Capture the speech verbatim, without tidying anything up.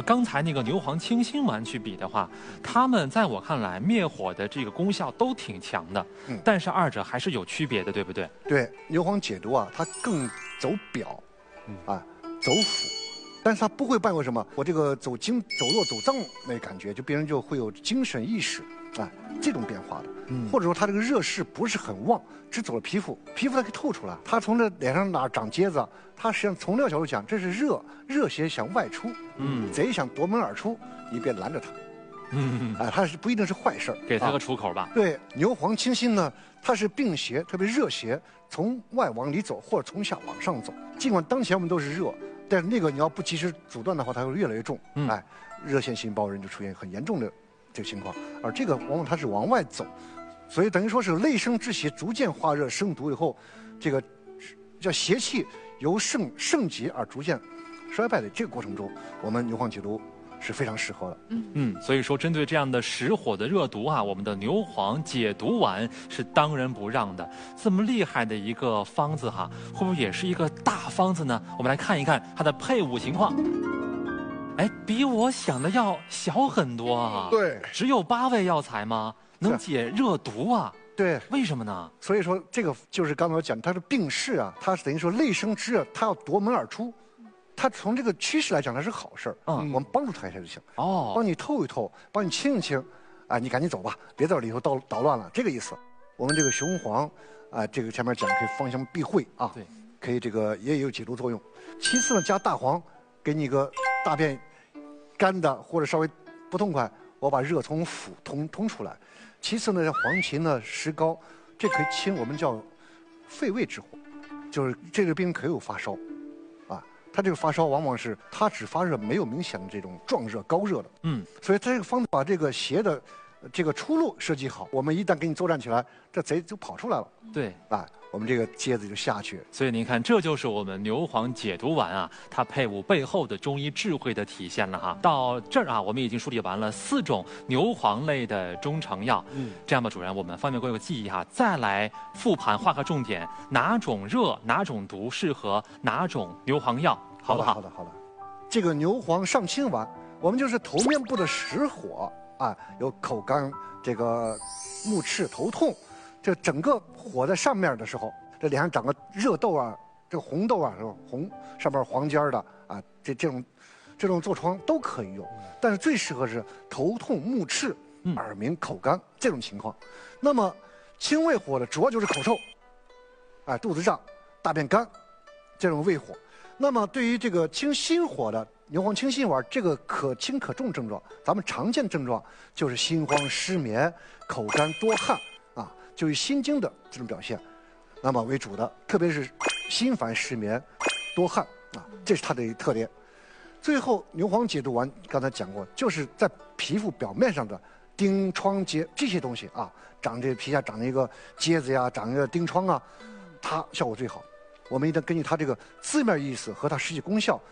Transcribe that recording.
刚才那个牛黄清心丸去比的话，它们在我看来灭火的这个功效都挺强的，嗯，但是二者还是有区别的，对不对？ 对，牛黄解毒啊，它更走表，嗯啊，走腑。 但是它不会伴有什么，我这个走经走络走脏那感觉，就别人就会有精神意识，啊，这种变化的，嗯，或者说它这个热势不是很旺，只走了皮肤，皮肤它可以透出来，它从这脸上哪长疖子，它实际上从这个角度讲，这是热，热邪想外出，嗯，贼想夺门而出，你别拦着它，嗯，哎，它是不一定是坏事， 给它个出口吧。 啊、对，牛黄清心呢，它是病邪，特别热邪，从外往里走，或者从下往上走，尽管当前我们都是热。 但是那个你要不及时阻断的话，它会越来越重，嗯、哎，热性心包人就出现很严重的这个情况。而这个往往它是往外走，所以等于说是内生之邪逐渐化热生毒以后，这个叫邪气由盛盛极而逐渐衰败的这个过程中，我们牛黄解毒是非常适合的。 嗯嗯，所以说针对这样的实火的热毒啊，我们的牛黄解毒丸是当仁不让的。这么厉害的一个方子哈，会不会也是一个大方子呢？我们来看一看它的配伍情况。哎，比我想的要小很多啊。 对， 只有八味药材吗？能解热毒啊？ 对， 为什么呢？ 所以说这个就是刚才我讲，它是病势啊，它是等于说内生之热，它要夺门而出。 它从这个趋势来讲，它是好事儿。嗯，我们帮助它一下就行。哦，帮你透一透，帮你清一清，啊，你赶紧走吧，别在里头捣捣乱了，这个意思。我们这个雄黄，啊，这个前面讲可以芳香避秽啊，对，可以这个也有解毒作用。其次呢，加大黄，给你一个大便干的或者稍微不痛快，我把热从腑通通出来。其次呢，黄芩呢、石膏，这可以清我们叫肺胃之火，就是这个病可以有发烧。 它这个发烧往往是它只发热，没有明显的这种壮热、高热的。嗯，所以它这个方子把这个邪的这个出路设计好，我们一旦给你作战起来，这贼就跑出来了。 对， 啊，我们这个疖子就下去。 所以您看，这就是我们牛黄解毒丸啊，它配伍背后的中医智慧的体现了哈。到这儿啊，我们已经梳理完了四种牛黄类的中成药。嗯，这样吧，主任，我们方便各位记忆哈，再来复盘画个重点，哪种热、哪种毒适合哪种牛黄药。 好不好？ 好的，好的。这个牛黄上清丸，我们就是头面部的实火啊，有口干、这个目赤、头痛，这整个火在上面的时候，这脸上长个热痘啊，这个红痘啊，是吧？红上面黄尖的啊，这这种这种痤疮都可以用，但是最适合是头痛、目赤、耳鸣、口干这种情况。那么清胃火的主要就是口臭，哎，肚子胀、大便干这种胃火。 那么对于这个清心火的牛黄清心丸，这个可轻可重症状，咱们常见症状就是心慌、失眠、口干多汗啊，就是心经的这种表现，那么为主的，特别是心烦、失眠、多汗啊，这是它的特点。最后牛黄解毒丸刚才讲过，就是在皮肤表面上的疔疮疖这些东西啊，长这皮下长一个疖子呀，长一个疔疮啊，它效果最好。 我们一旦根据它这个字面意思和它实际功效，